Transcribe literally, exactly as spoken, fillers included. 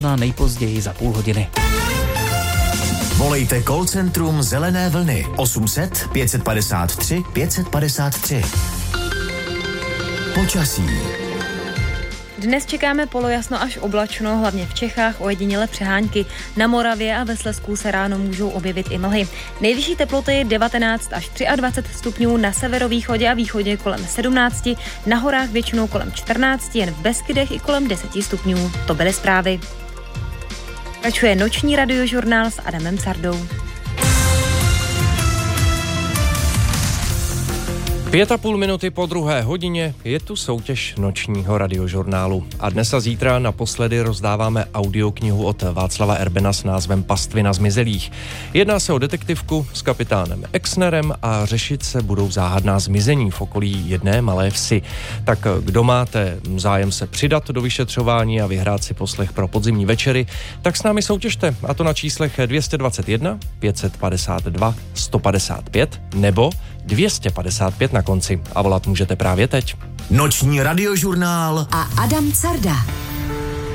na nejpozději za půl hodiny. Volejte call centrum Zelené vlny osm set pět padesát tři pět padesát tři. Počasí. Dnes čekáme polojasno až oblačno, hlavně v Čechách, ojediněle přehánky. Na Moravě a ve Slezsku se ráno můžou objevit i mlhy. Nejvyšší teploty devatenáct až dvacet tři stupňů, na severovýchodě a východě kolem sedmnáct, na horách většinou kolem čtrnáct, jen v Beskydech i kolem deset stupňů. To byly zprávy. Pokračuje noční radiožurnál s Adamem Sardou. Pět a půl minuty po druhé hodině je tu soutěž nočního radiožurnálu. A dnes a zítra naposledy rozdáváme audioknihu od Václava Erbena s názvem Pastvina zmizelých. Jedná se o detektivku s kapitánem Exnerem a řešit se budou záhadná zmizení v okolí jedné malé vsi. Tak kdo máte zájem se přidat do vyšetřování a vyhrát si poslech pro podzimní večery, tak s námi soutěžte, a to na číslech dvě stě dvacet jedna pět padesát dva sto padesát pět nebo dvě stě padesát pět na konci. A volat můžete právě teď. Noční radiožurnál a Adam Carda.